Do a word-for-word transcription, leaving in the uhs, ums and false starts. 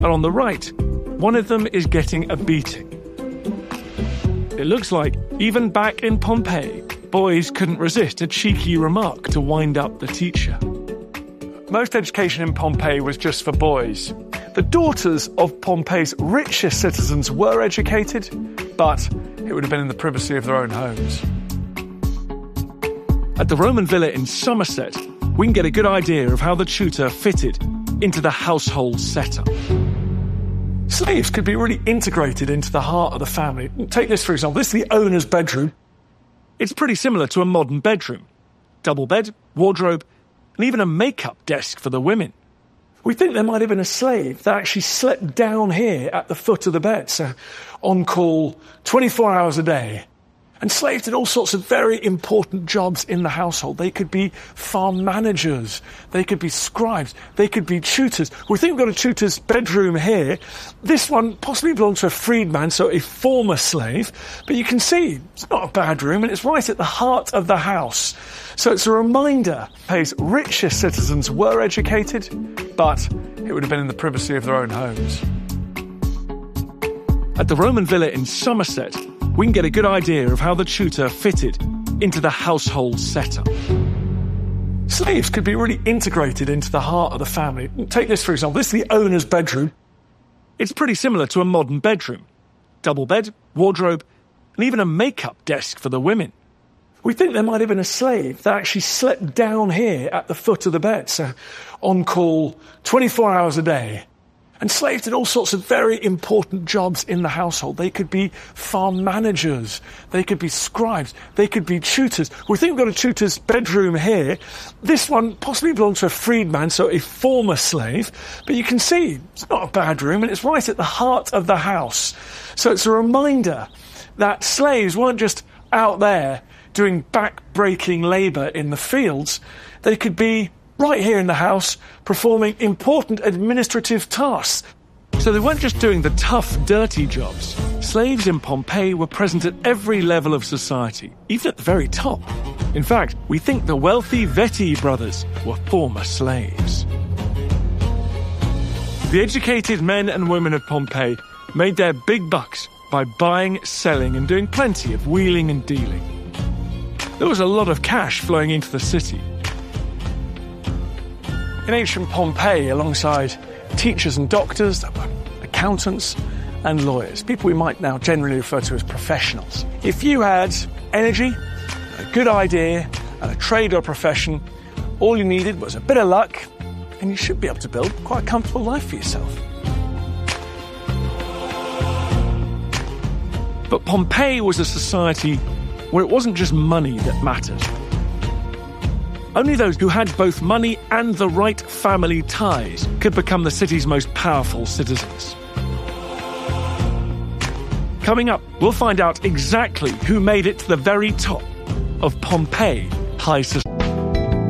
And on the right, one of them is getting a beating. It looks like, even back in Pompeii, boys couldn't resist a cheeky remark to wind up the teacher. Most education in Pompeii was just for boys. The daughters of Pompeii's richest citizens were educated, but it would have been in the privacy of their own homes. At the Roman villa in Somerset, we can get a good idea of how the tutor fitted into the household setup. Slaves could be really integrated into the heart of the family. Take this, for example. This is the owner's bedroom. It's pretty similar to a modern bedroom. Double bed, wardrobe, and even a makeup desk for the women. We think there might have been a slave that actually slept down here at the foot of the bed, so on call twenty-four hours a day. And slaves did all sorts of very important jobs in the household. They could be farm managers, they could be scribes, they could be tutors. We think we've got a tutor's bedroom here. This one possibly belongs to a freedman, so a former slave. But you can see it's not a bad room, and it's right at the heart of the house. So it's a reminder Pompeii's richest citizens were educated, but it would have been in the privacy of their own homes. At the Roman villa in Somerset, we can get a good idea of how the tutor fitted into the household setup. Slaves could be really integrated into the heart of the family. Take this, for example. This is the owner's bedroom. It's pretty similar to a modern bedroom. Double bed, wardrobe, and even a makeup desk for the women. We think there might have been a slave that actually slept down here at the foot of the bed, so on call twenty-four hours a day. And slaves did all sorts of very important jobs in the household. They could be farm managers, they could be scribes, they could be tutors. We think we've got a tutor's bedroom here. This one possibly belongs to a freedman, so a former slave. But you can see it's not a bad room, and it's right at the heart of the house. So it's a reminder that slaves weren't just out there doing back-breaking labour in the fields. They could be right here in the house, performing important administrative tasks. So they weren't just doing the tough, dirty jobs. Slaves in Pompeii were present at every level of society, even at the very top. In fact, we think the wealthy Vetii brothers were former slaves. The educated men and women of Pompeii made their big bucks by buying, selling, and doing plenty of wheeling and dealing. There was a lot of cash flowing into the city. In ancient Pompeii, alongside teachers and doctors, there were accountants and lawyers, people we might now generally refer to as professionals. If you had energy, a good idea, and a trade or profession, all you needed was a bit of luck, and you should be able to build quite a comfortable life for yourself. But Pompeii was a society where it wasn't just money that mattered. Only those who had both money and the right family ties could become the city's most powerful citizens. Coming up, we'll find out exactly who made it to the very top of Pompeii High Society.